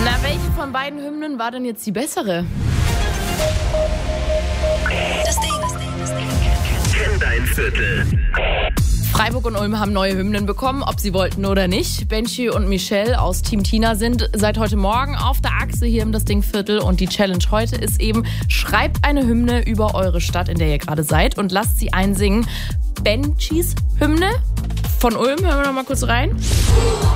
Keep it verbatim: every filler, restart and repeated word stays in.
Na, welche von beiden Hymnen war denn jetzt die bessere? Das Ding, das Ding, das Ding. Kenn dein Viertel. Freiburg und Ulm haben neue Hymnen bekommen, ob sie wollten oder nicht. Benji und Michelle aus Team Tina sind seit heute Morgen auf der Achse hier im Das Ding Viertel. Und die Challenge heute ist eben, schreibt eine Hymne über eure Stadt, in der ihr gerade seid, und lasst sie einsingen. Benjis Hymne von Ulm, hören wir noch mal kurz rein.